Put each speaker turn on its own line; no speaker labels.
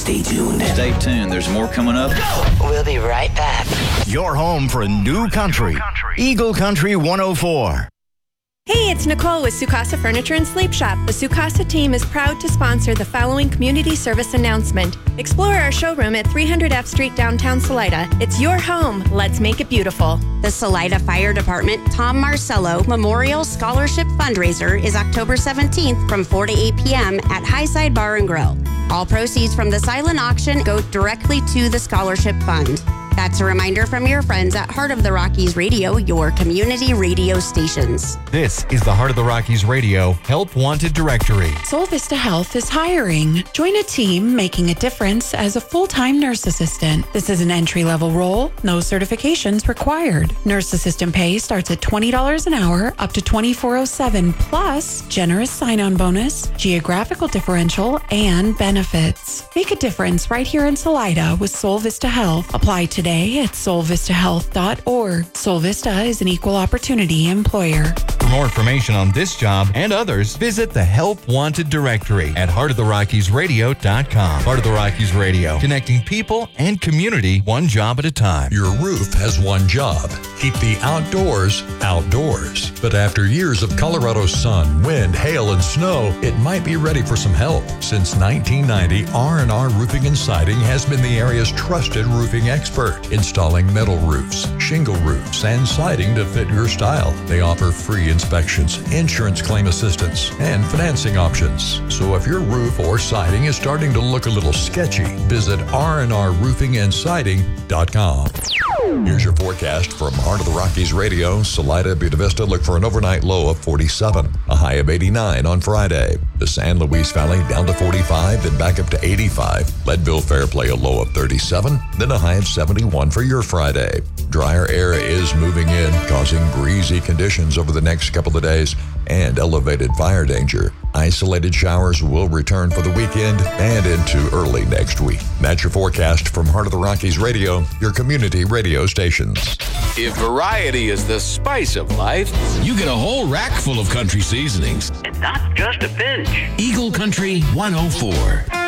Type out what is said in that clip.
Stay tuned.
Stay tuned. There's more coming up.
We'll be right back.
Your home for new country. Eagle Country 104.
Hey, it's Nicole with Sukasa Furniture and Sleep Shop. The Sukasa team is proud to sponsor the following community service announcement. Explore our showroom at 300 F Street, downtown Salida. It's your home. Let's make it beautiful.
The Salida Fire Department Tom Marcello Memorial Scholarship Fundraiser is October 17th from 4 to 8 p.m. at Highside Bar and Grill. All proceeds from the silent auction go directly to the scholarship fund. That's a reminder from your friends at Heart of the Rockies Radio, your community radio stations.
This is the Heart of the Rockies Radio Help Wanted Directory.
Sol Vista Health is hiring. Join a team making a difference as a full-time nurse assistant. This is an entry-level role, no certifications required. Nurse assistant pay starts at $20 an hour up to $24.07, plus generous sign-on bonus, geographical differential, and benefits. Make a difference right here in Salida with Sol Vista Health. Apply today at solvistahealth.org. Sol Vista is an equal opportunity employer.
For more information on this job and others, visit the Help Wanted Directory at heartoftheRockiesradio.com. Heart of the Rockies Radio, connecting people and community one job at a time.
Your roof has one job. Keep the outdoors outdoors. But after years of Colorado sun, wind, hail, and snow, it might be ready for some help. Since 1990, R&R Roofing and Siding has been the area's trusted roofing expert, installing metal roofs, shingle roofs, and siding to fit your style. They offer free inspections, insurance claim assistance, and financing options. So if your roof or siding is starting to look a little sketchy, visit rnrroofingandsiding.com. Here's your forecast from Heart of the Rockies Radio. Salida, Buena Vista look for an overnight low of 47, a high of 89 on Friday. The San Luis Valley down to 45, then back up to 85. Leadville Fairplay a low of 37, then a high of 71 for your Friday. Drier air is moving in, causing breezy conditions over the next couple of days and elevated fire danger. Isolated showers will return for the weekend and into early next week. That's your forecast from Heart of the Rockies Radio, your community radio stations.
If variety is the spice of life,
you get a whole rack full of country seasonings.
And not just a pinch.
Eagle Country 104.